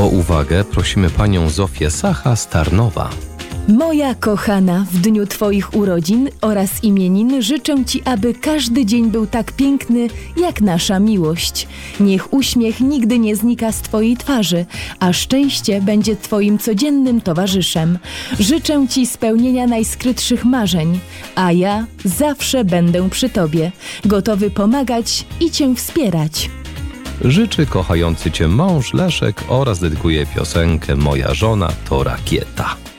O uwagę prosimy panią Zofię Sacha z Tarnowa. Moja kochana, w dniu Twoich urodzin oraz imienin życzę Ci, aby każdy dzień był tak piękny, jak nasza miłość. Niech uśmiech nigdy nie znika z Twojej twarzy, a szczęście będzie Twoim codziennym towarzyszem. Życzę Ci spełnienia najskrytszych marzeń, a ja zawsze będę przy Tobie, gotowy pomagać i Cię wspierać. Życzy kochający Cię mąż Leszek oraz dedykuje piosenkę Moja żona to rakieta.